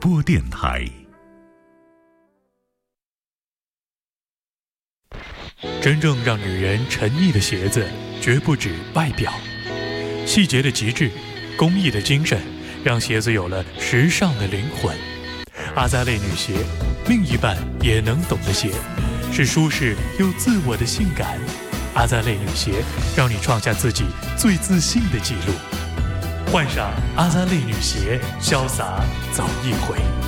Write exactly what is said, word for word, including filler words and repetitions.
播电台。真正让女人沉溺的鞋子，绝不止外表。细节的极致，工艺的精神，让鞋子有了时尚的灵魂。阿扎蕾女鞋，另一半也能懂的鞋，是舒适又自我的性感。阿扎蕾女鞋，让你创下自己最自信的记录。换上阿扎蕾女鞋，潇洒走一回。